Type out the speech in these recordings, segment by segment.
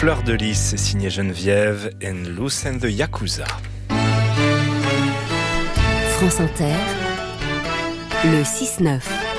Fleur de Lys, c'est signé Geneviève and Loose and the Yakuza. France Inter, le 6-9.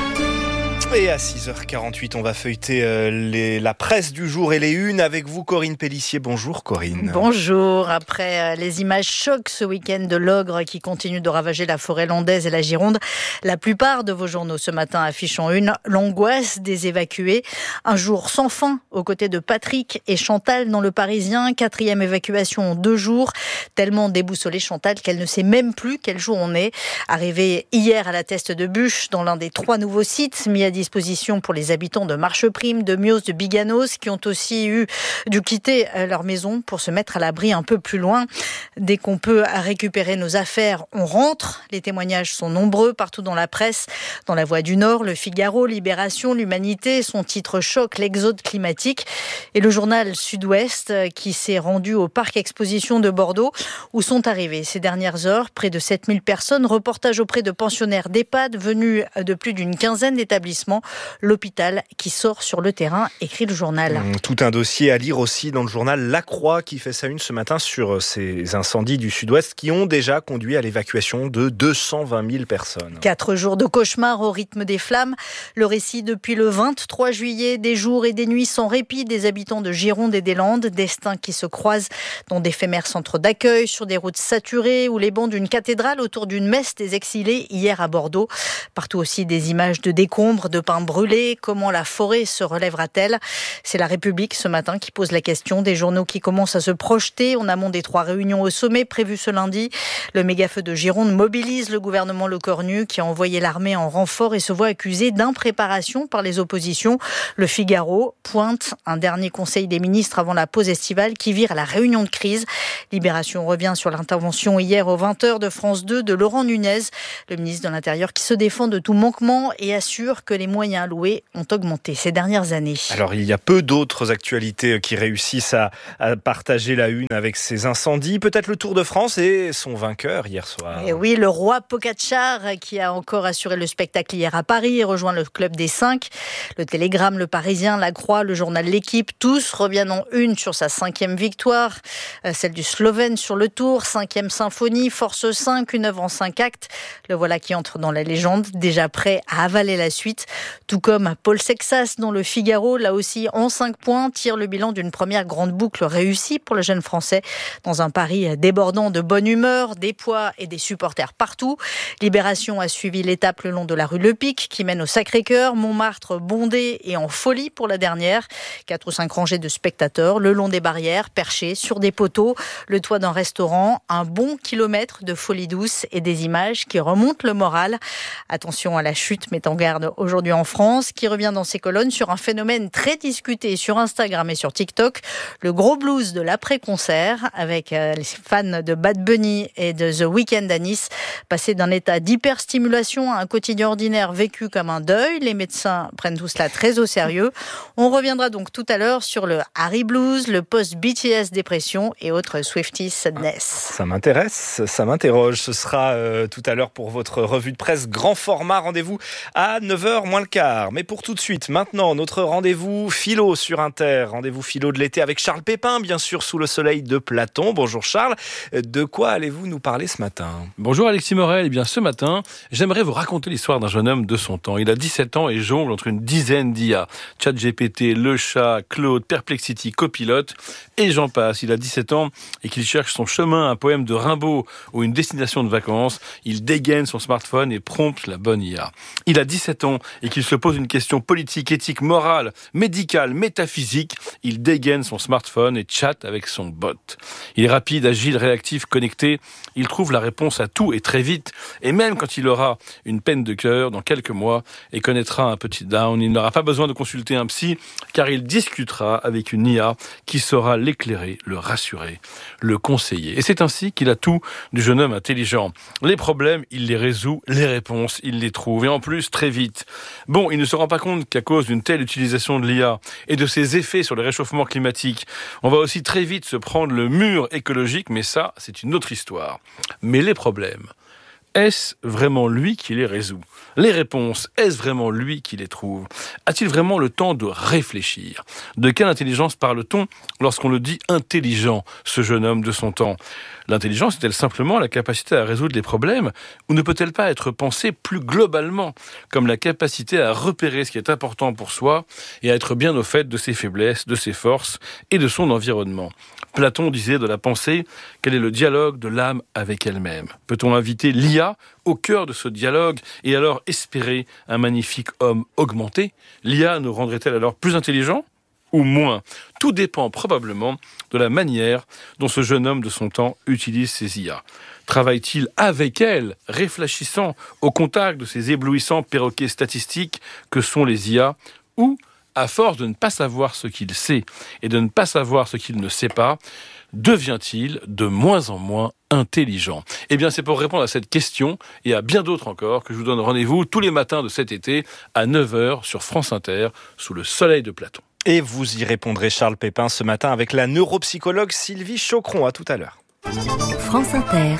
Et à 6h48, on va feuilleter la presse du jour et les unes avec vous, Corinne Pellissier. Bonjour Corinne. Bonjour. Après les images chocs ce week-end de l'ogre qui continue de ravager la forêt landaise et la Gironde, la plupart de vos journaux ce matin affichent en une l'angoisse des évacués. Un jour sans fin aux côtés de Patrick et Chantal dans Le Parisien. 4e évacuation en 2 jours. Tellement déboussolée Chantal qu'elle ne sait même plus quel jour on est. Arrivée hier à la Teste de Buch dans l'un des 3 nouveaux sites mis à disposition pour les habitants de Marcheprime, de Mios, de Biganos, qui ont aussi dû quitter leur maison pour se mettre à l'abri un peu plus loin. Dès qu'on peut récupérer nos affaires, on rentre. Les témoignages sont nombreux partout dans la presse. Dans La Voix du Nord, Le Figaro, Libération, L'Humanité, son titre choque l'exode climatique. Et le journal Sud-Ouest qui s'est rendu au parc exposition de Bordeaux où sont arrivées ces dernières heures près de 7000 personnes. Reportage auprès de pensionnaires d'EHPAD venus de plus d'une quinzaine d'établissements. L'hôpital qui sort sur le terrain, écrit le journal. Tout un dossier à lire aussi dans le journal La Croix qui fait sa une ce matin sur ces incendies du Sud-Ouest qui ont déjà conduit à l'évacuation de 220 000 personnes. 4 jours de cauchemar au rythme des flammes. Le récit depuis le 23 juillet, des jours et des nuits sans répit des habitants de Gironde et des Landes. Destins qui se croisent dans d'éphémères centres d'accueil, sur des routes saturées ou les bancs d'une cathédrale autour d'une messe des exilés hier à Bordeaux. Partout aussi des images de décombres, de pins brûlés. Comment la forêt se relèvera-t-elle ? C'est La République ce matin qui pose la question. Des journaux qui commencent à se projeter en amont des 3 réunions au sommet prévues ce lundi. Le méga-feu de Gironde mobilise le gouvernement Lecornu qui a envoyé l'armée en renfort et se voit accusé d'impréparation par les oppositions. Le Figaro pointe un dernier conseil des ministres avant la pause estivale qui vire à la réunion de crise. Libération revient sur l'intervention hier aux 20h de France 2 de Laurent Nunez, le ministre de l'Intérieur qui se défend de tout manquement et assure que les moyens alloués ont augmenté ces dernières années. Alors il y a peu d'autres actualités qui réussissent à partager la une avec ces incendies. Peut-être le Tour de France et son vainqueur hier soir. Et oui, le roi Pogačar qui a encore assuré le spectacle hier à Paris et rejoint le club des 5. Le Télégramme, Le Parisien, La Croix, le journal L'Équipe, tous reviennent en une sur sa 5e victoire. Celle du Slovène sur le Tour, 5e symphonie, Force 5, une œuvre en 5 actes. Le voilà qui entre dans la légende, déjà prêt à avaler la suite. Tout comme Paul Sexas dans Le Figaro, là aussi en 5 points, tire le bilan d'une première grande boucle réussie pour le jeune Français dans un Paris débordant de bonne humeur, des poids et des supporters partout. Libération a suivi l'étape le long de la rue Le Pic qui mène au Sacré-Cœur, Montmartre bondé et en folie pour la dernière. 4 ou 5 rangées de spectateurs le long des barrières, perchés sur des poteaux, le toit d'un restaurant, un bon kilomètre de folie douce et des images qui remontent le moral. Attention à la chute, met en garde aujourd'hui en France, qui revient dans ses colonnes sur un phénomène très discuté sur Instagram et sur TikTok, le gros blues de l'après-concert, avec les fans de Bad Bunny et de The Weeknd à Nice, passé d'un état d'hyperstimulation à un quotidien ordinaire vécu comme un deuil. Les médecins prennent tout cela très au sérieux. On reviendra donc tout à l'heure sur le Harry Blues, le post-BTS dépression et autres Swifties sadness. Ça m'intéresse, ça m'interroge. Ce sera tout à l'heure pour votre revue de presse grand format. Rendez-vous à 9h moins le quart. Mais pour tout de suite, maintenant, notre rendez-vous philo sur Inter. Rendez-vous philo de l'été avec Charles Pépin, bien sûr, sous le soleil de Platon. Bonjour Charles. De quoi allez-vous nous parler ce matin ? Bonjour Alexis Morel. Eh bien, ce matin, j'aimerais vous raconter l'histoire d'un jeune homme de son temps. Il a 17 ans et jongle entre une dizaine d'IA. ChatGPT, Le Chat, Claude, Perplexity, Copilot et j'en passe. Il a 17 ans et qu'il cherche son chemin, un poème de Rimbaud ou une destination de vacances. Il dégaine son smartphone et prompte la bonne IA. Il a 17 ans et qu'il se pose une question politique, éthique, morale, médicale, métaphysique. Il dégaine son smartphone et chatte avec son bot. Il est rapide, agile, réactif, connecté. Il trouve la réponse à tout et très vite. Et même quand il aura une peine de cœur dans quelques mois et connaîtra un petit down, il n'aura pas besoin de consulter un psy car il discutera avec une IA qui saura l'éclairer, le rassurer, le conseiller. Et c'est ainsi qu'il a tout du jeune homme intelligent. Les problèmes, il les résout, les réponses, il les trouve. Et en plus, très vite. Bon, il ne se rend pas compte qu'à cause d'une telle utilisation de l'IA et de ses effets sur le réchauffement climatique, on va aussi très vite se prendre le mur écologique, mais ça, c'est une autre histoire. Mais les problèmes, Est-ce vraiment lui qui les résout ? Les réponses, est-ce vraiment lui qui les trouve ? A-t-il vraiment le temps de réfléchir ? De quelle intelligence parle-t-on lorsqu'on le dit intelligent, ce jeune homme de son temps ? L'intelligence est-elle simplement la capacité à résoudre les problèmes, ou ne peut-elle pas être pensée plus globalement, comme la capacité à repérer ce qui est important pour soi et à être bien au fait de ses faiblesses, de ses forces et de son environnement ? Platon disait de la pensée quel est le dialogue de l'âme avec elle-même. Peut-on inviter l'IA au cœur de ce dialogue et alors espérer un magnifique homme augmenté ? L'IA nous rendrait-elle alors plus intelligents ou moins ? Tout dépend probablement de la manière dont ce jeune homme de son temps utilise ses IA. Travaille-t-il avec elle, réfléchissant au contact de ces éblouissants perroquets statistiques que sont les IA, ou à force de ne pas savoir ce qu'il sait et de ne pas savoir ce qu'il ne sait pas, devient-il de moins en moins intelligent ? Eh bien, c'est pour répondre à cette question et à bien d'autres encore que je vous donne rendez-vous tous les matins de cet été à 9h sur France Inter, sous le soleil de Platon. Et vous y répondrez, Charles Pépin, ce matin avec la neuropsychologue Sylvie Chocron. À tout à l'heure. France Inter.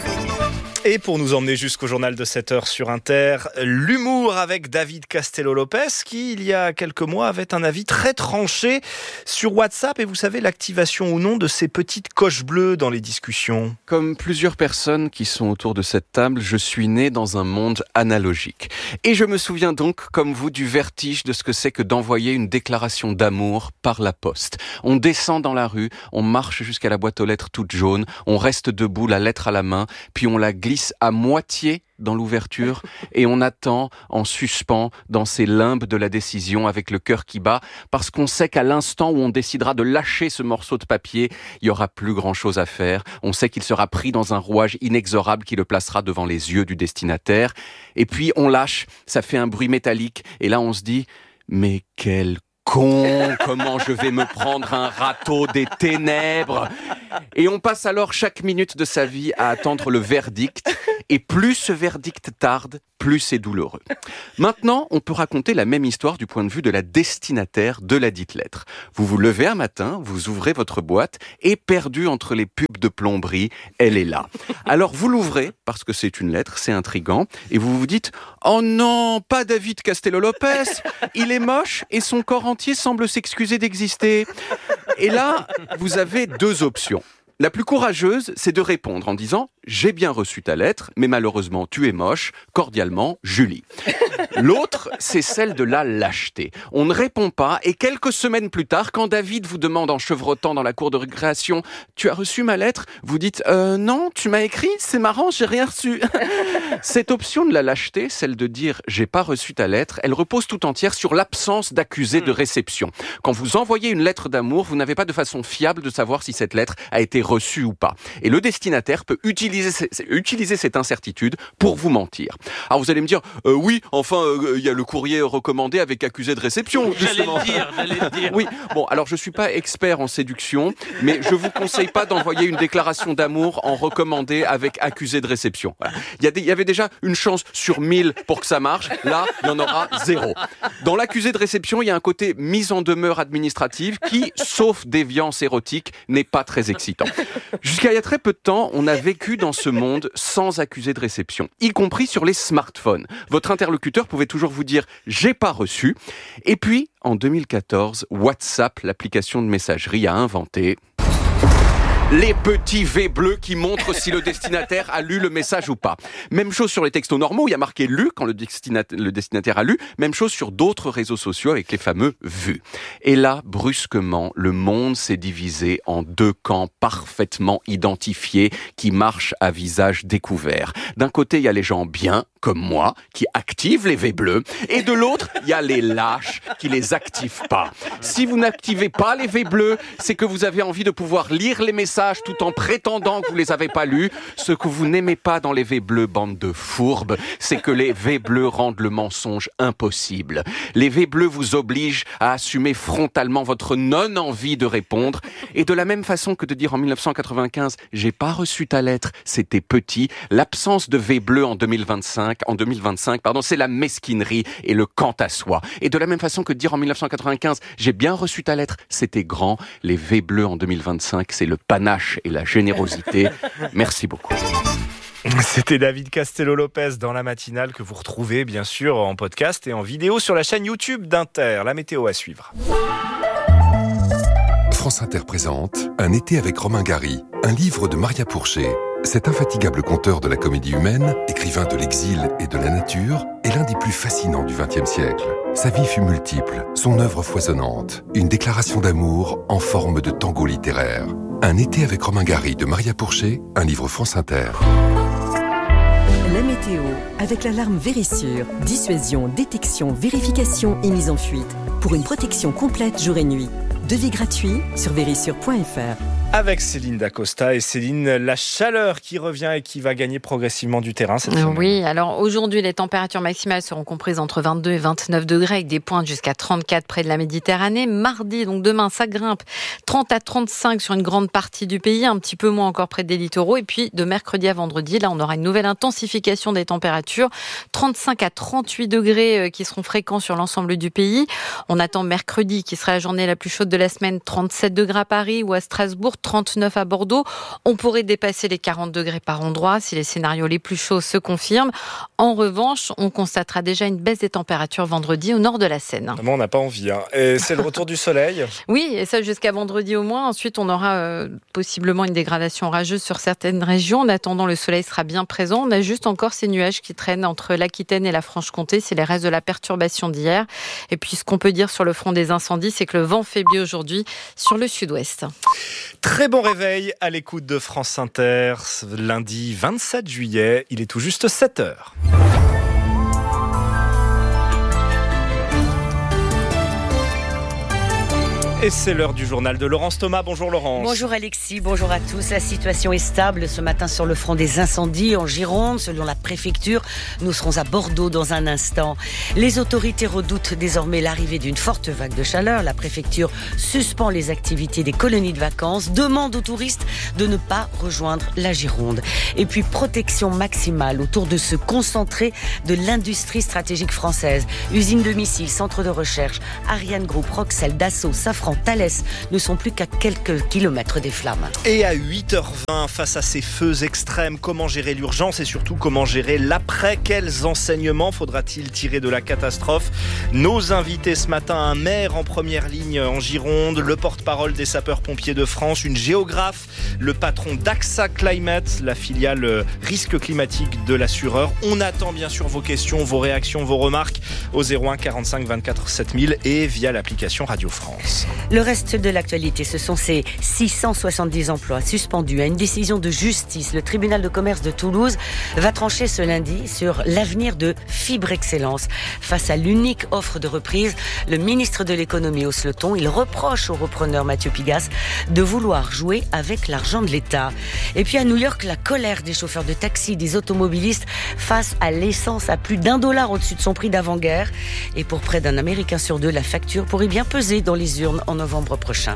Et pour nous emmener jusqu'au journal de 7h sur Inter, l'humour avec David Castello-Lopez qui, il y a quelques mois, avait un avis très tranché sur WhatsApp. Et vous savez, l'activation ou non de ces petites coches bleues dans les discussions. Comme plusieurs personnes qui sont autour de cette table, je suis né dans un monde analogique. Et je me souviens donc, comme vous, du vertige de ce que c'est que d'envoyer une déclaration d'amour par la poste. On descend dans la rue, on marche jusqu'à la boîte aux lettres toute jaune, on reste debout, la lettre à la main, puis on la glisse à moitié dans l'ouverture et on attend en suspens dans ces limbes de la décision avec le cœur qui bat, parce qu'on sait qu'à l'instant où on décidera de lâcher ce morceau de papier, il y aura plus grand chose à faire. On sait qu'il sera pris dans un rouage inexorable qui le placera devant les yeux du destinataire. Et puis on lâche, ça fait un bruit métallique et là on se dit mais quel con, comment je vais me prendre un râteau des ténèbres. Et on passe alors chaque minute de sa vie à attendre le verdict. Et plus ce verdict tarde, plus c'est douloureux. Maintenant, on peut raconter la même histoire du point de vue de la destinataire de la dite lettre. Vous vous levez un matin, vous ouvrez votre boîte et perdue entre les pubs de plomberie, elle est là. Alors vous l'ouvrez, parce que c'est une lettre, c'est intriguant, et vous vous dites « Oh non, pas David Castello-Lopez, il est moche et son corps entier semble s'excuser d'exister. » Et là, vous avez deux options. La plus courageuse, c'est de répondre en disant « J'ai bien reçu ta lettre, mais malheureusement tu es moche, cordialement, Julie. » L'autre, c'est celle de la lâcheté. On ne répond pas et quelques semaines plus tard, quand David vous demande en chevrotant dans la cour de récréation « Tu as reçu ma lettre ?» Vous dites « Non, tu m'as écrit, c'est marrant, j'ai rien reçu. » Cette option de la lâcheté, celle de dire « J'ai pas reçu ta lettre », elle repose tout entière sur l'absence d'accusé de réception. Quand vous envoyez une lettre d'amour, vous n'avez pas de façon fiable de savoir si cette lettre a été reçue ou pas. Et le destinataire peut utiliser cette incertitude pour vous mentir. Alors vous allez me dire oui, enfin il y a le courrier recommandé avec accusé de réception, justement. J'allais le dire. Oui, bon, alors je suis pas expert en séduction, mais je vous conseille pas d'envoyer une déclaration d'amour en recommandé avec accusé de réception. Voilà. Il y avait déjà une chance sur 1000 pour que ça marche. Là, il y en aura 0. Dans l'accusé de réception, il y a un côté mise en demeure administrative qui, sauf déviance érotique, n'est pas très excitant. Jusqu'à il y a très peu de temps, on a vécu dans ce monde sans accusé de réception, y compris sur les smartphones. Votre interlocuteur pouvait toujours vous dire « j'ai pas reçu ». Et puis, en 2014, WhatsApp, l'application de messagerie, a inventé les petits V bleus qui montrent si le destinataire a lu le message ou pas. Même chose sur les textos normaux, il y a marqué « lu » quand le destinataire a lu. Même chose sur d'autres réseaux sociaux avec les fameux « vus ». Et là, brusquement, le monde s'est divisé en deux camps parfaitement identifiés qui marchent à visage découvert. D'un côté, il y a les gens bien, comme moi, qui activent les V bleus. Et de l'autre, il y a les lâches qui les activent pas. Si vous n'activez pas les V bleus, c'est que vous avez envie de pouvoir lire les messages tout en prétendant que vous les avez pas lus. Ce que vous n'aimez pas dans les V bleus, bande de fourbes, c'est que les V bleus rendent le mensonge impossible. Les V bleus vous obligent à assumer frontalement votre non-envie de répondre. Et de la même façon que de dire en 1995, j'ai pas reçu ta lettre, c'était petit, l'absence de V bleus en 2025, c'est la mesquinerie et le quant à soi. Et de la même façon que de dire en 1995, j'ai bien reçu ta lettre, c'était grand, les V bleus en 2025, c'est le panache et la générosité. Merci beaucoup. C'était David Castello-Lopez dans la matinale que vous retrouvez bien sûr en podcast et en vidéo sur la chaîne YouTube d'Inter. La météo à suivre. France Inter présente Un été avec Romain Gary, un livre de Maria Pourchet. Cet infatigable conteur de la comédie humaine, écrivain de l'exil et de la nature, est l'un des plus fascinants du XXe siècle. Sa vie fut multiple, son œuvre foisonnante, une déclaration d'amour en forme de tango littéraire. Un été avec Romain Gary de Maria Pourchet, un livre France Inter. La météo, avec l'alarme Vérissure. Dissuasion, détection, vérification et mise en fuite. Pour une protection complète jour et nuit. Devis gratuit sur vérissure.fr. Avec Céline Dacosta. Et Céline, la chaleur qui revient et qui va gagner progressivement du terrain cette semaine. Oui, alors aujourd'hui, les températures maximales seront comprises entre 22 et 29 degrés avec des pointes jusqu'à 34 près de la Méditerranée. Mardi, donc demain, ça grimpe 30 à 35 sur une grande partie du pays, un petit peu moins encore près des littoraux. Et puis de mercredi à vendredi, là, on aura une nouvelle intensification des températures. 35 à 38 degrés qui seront fréquents sur l'ensemble du pays. On attend mercredi, qui sera la journée la plus chaude de la semaine, 37 degrés à Paris ou à Strasbourg, 39 à Bordeaux. On pourrait dépasser les 40 degrés par endroit si les scénarios les plus chauds se confirment. En revanche, on constatera déjà une baisse des températures vendredi au nord de la Seine. Moi, on n'a pas envie. Et c'est le retour du soleil. Oui, et ça jusqu'à vendredi au moins. Ensuite, on aura possiblement une dégradation orageuse sur certaines régions. En attendant, le soleil sera bien présent. On a juste encore ces nuages qui traînent entre l'Aquitaine et la Franche-Comté. C'est les restes de la perturbation d'hier. Et puis, ce qu'on peut dire sur le front des incendies, c'est que le vent faiblit aujourd'hui sur le sud-ouest. Très bon réveil à l'écoute de France Inter. Lundi 27 juillet, il est tout juste 7h. Et c'est l'heure du journal de Laurence Thomas. Bonjour Laurence. Bonjour Alexis, bonjour à tous. La situation est stable ce matin sur le front des incendies en Gironde. Selon la préfecture, nous serons à Bordeaux dans un instant. Les autorités redoutent désormais l'arrivée d'une forte vague de chaleur. La préfecture suspend les activités des colonies de vacances, demande aux touristes de ne pas rejoindre la Gironde. Et puis protection maximale autour de ce concentré de l'industrie stratégique française. Usines de missiles, centres de recherche, Ariane Group, Roxel, Dassault, Safran, Thales ne sont plus qu'à quelques kilomètres des flammes. Et à 8h20, face à ces feux extrêmes, comment gérer l'urgence et surtout comment gérer l'après? Quels enseignements faudra-t-il tirer de la catastrophe? Nos invités ce matin, un maire en première ligne en Gironde, le porte-parole des sapeurs-pompiers de France, une géographe, le patron d'AXA Climate, la filiale risque climatique de l'assureur. On attend bien sûr vos questions, vos réactions, vos remarques au 01 45 24 7000 et via l'application Radio France. Le reste de l'actualité, ce sont ces 670 emplois suspendus à une décision de justice. Le tribunal de commerce de Toulouse va trancher ce lundi sur l'avenir de Fibre Excellence. Face à l'unique offre de reprise, le ministre de l'économie hausse le ton. Il reproche au repreneur Mathieu Pigasse de vouloir jouer avec l'argent de l'État. Et puis à New York, la colère des chauffeurs de taxi, des automobilistes face à l'essence à plus d'$1 au-dessus de son prix d'avant-guerre. Et pour près d'un Américain sur deux, la facture pourrait bien peser dans les urnes en novembre prochain.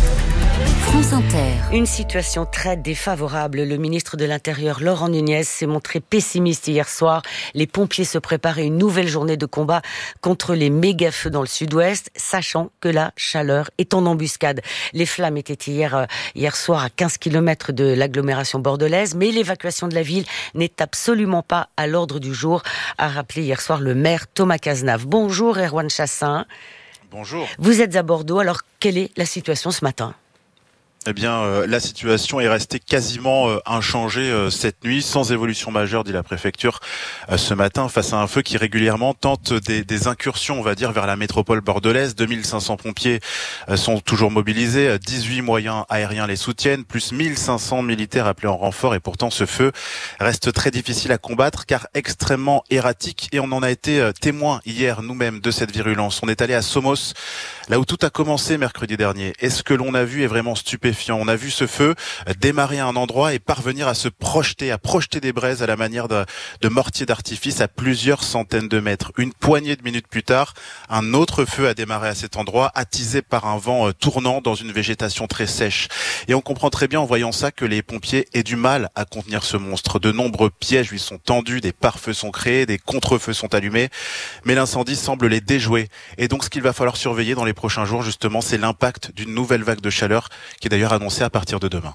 France Inter. Une situation très défavorable. Le ministre de l'Intérieur, Laurent Nunez, s'est montré pessimiste hier soir. Les pompiers se préparaient à une nouvelle journée de combat contre les méga-feux dans le sud-ouest, sachant que la chaleur est en embuscade. Les flammes étaient hier soir à 15 km de l'agglomération bordelaise, mais l'évacuation de la ville n'est absolument pas à l'ordre du jour, a rappelé hier soir le maire Thomas Cazenave. Bonjour Erwan Chassin. Bonjour. Vous êtes à Bordeaux, alors quelle est la situation ce matin ? Eh bien, la situation est restée quasiment inchangée cette nuit, sans évolution majeure, dit la préfecture ce matin, face à un feu qui régulièrement tente des incursions, on va dire, vers la métropole bordelaise. 2500 pompiers sont toujours mobilisés, 18 moyens aériens les soutiennent, plus 1500 militaires appelés en renfort. Et pourtant, ce feu reste très difficile à combattre, car extrêmement erratique. Et on en a été témoin hier, nous-mêmes, de cette virulence. On est allé à Somos, là où tout a commencé mercredi dernier. Et ce que l'on a vu est vraiment stupéfiant. On a vu ce feu démarrer à un endroit et parvenir à se projeter, à projeter des braises à la manière de mortiers d'artifice à plusieurs centaines de mètres. Une poignée de minutes plus tard, un autre feu a démarré à cet endroit, attisé par un vent tournant dans une végétation très sèche. Et on comprend très bien en voyant ça que les pompiers aient du mal à contenir ce monstre. De nombreux pièges lui sont tendus, des pare-feux sont créés, des contre-feux sont allumés, mais l'incendie semble les déjouer. Et donc ce qu'il va falloir surveiller dans les prochains jours, justement, c'est l'impact d'une nouvelle vague de chaleur qui est d'ailleurs annoncée à partir de demain.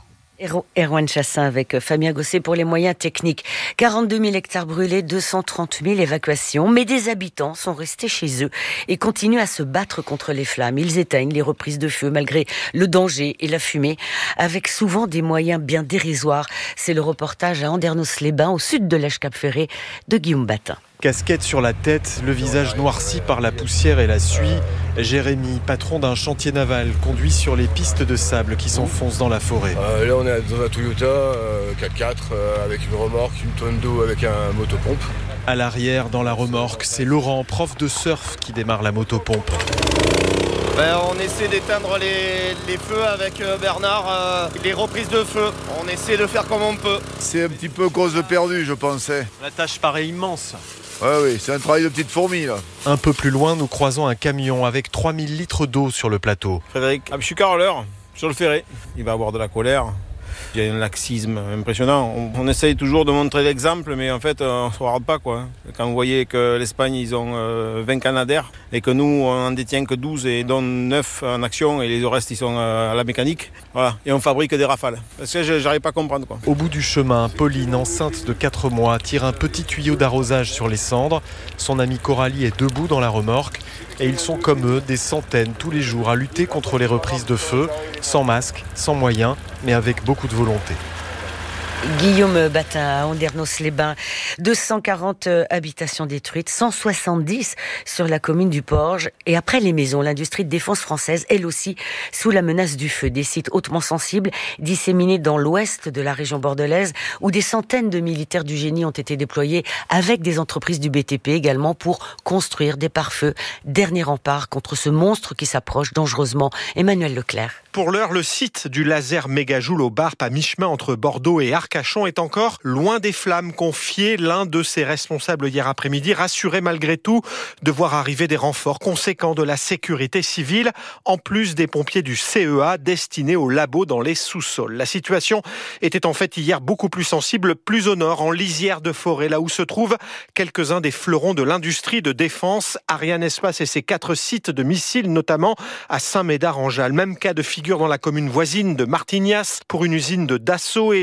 Erwan Chassin avec Fabien Gosset pour les moyens techniques. 42 000 hectares brûlés, 230 000 évacuations. Mais des habitants sont restés chez eux et continuent à se battre contre les flammes. Ils éteignent les reprises de feu malgré le danger et la fumée, avec souvent des moyens bien dérisoires. C'est le reportage à Andernos-les-Bains, au sud de l'Èche-Cap-Ferré, de Guillaume Batin. Casquette sur la tête, le visage noirci par la poussière et la suie, Jérémy, patron d'un chantier naval, conduit sur les pistes de sable qui s'enfoncent dans la forêt. Là on est dans un Toyota 4x4 avec une remorque, une tonne d'eau avec un motopompe. À l'arrière, dans la remorque, c'est Laurent, prof de surf, qui démarre la motopompe. On essaie d'éteindre les feux avec Bernard, les reprises de feu. On essaie de faire comme on peut. C'est un petit peu cause de perdu, je pensais. La tâche paraît immense. Oui, c'est un travail de petite fourmi, là. Un peu plus loin, nous croisons un camion avec 3000 litres d'eau sur le plateau. Frédéric, je suis caroleur sur le ferré. Il va avoir de la colère. Il y a un laxisme impressionnant. On essaye toujours de montrer l'exemple, mais en fait, on ne se regarde pas, quoi. Quand vous voyez que l'Espagne, ils ont 20 Canadair et que nous, on n'en détient que 12 et dont 9 en action et les restes, ils sont à la mécanique. Voilà. Et on fabrique des rafales. Parce que j'arrive pas à comprendre, quoi. Au bout du chemin, Pauline, enceinte de 4 mois, tire un petit tuyau d'arrosage sur les cendres. Son amie Coralie est debout dans la remorque. Et ils sont comme eux, des centaines tous les jours à lutter contre les reprises de feu, sans masque, sans moyens, mais avec beaucoup de volonté. Guillaume Batin à Andernos-les-Bains. 240 habitations détruites, 170 sur la commune du Porge. Et après les maisons, l'industrie de défense française, elle aussi, sous la menace du feu. Des sites hautement sensibles, disséminés dans l'ouest de la région bordelaise, où des centaines de militaires du génie ont été déployés avec des entreprises du BTP également pour construire des pare-feux. Dernier rempart contre ce monstre qui s'approche dangereusement. Emmanuel Leclerc. Pour l'heure, le site du laser Mégajoule au Barp, à mi-chemin entre Bordeaux et Arcachon, est encore loin des flammes. Confié l'un de ses responsables hier après-midi, rassuré malgré tout de voir arriver des renforts conséquents de la sécurité civile, en plus des pompiers du CEA destinés au labo dans les sous-sols. La situation était en fait hier beaucoup plus sensible, plus au nord, en lisière de forêt, là où se trouvent quelques-uns des fleurons de l'industrie de défense. Ariane Espace et ses 4 sites de missiles, notamment à Saint-Médard-en-Jalles. Même cas de figure dans la commune voisine de Martignas pour une usine de Dassault et